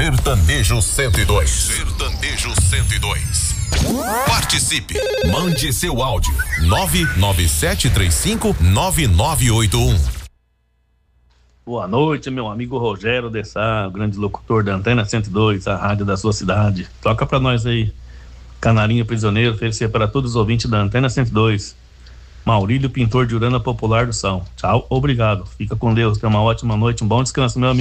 Sertanejo 102. Sertanejo 102. Participe. Mande seu áudio. 997359981. Boa noite, meu amigo Rogério Dessá, grande locutor da Antena 102, a rádio da sua cidade. Toca pra nós aí, Canarinho Prisioneiro, oferecer para todos os ouvintes da Antena 102. Maurílio Pintor de Urana Popular do São. Tchau, obrigado. Fica com Deus, tenha uma ótima noite, um bom descanso, meu amigo.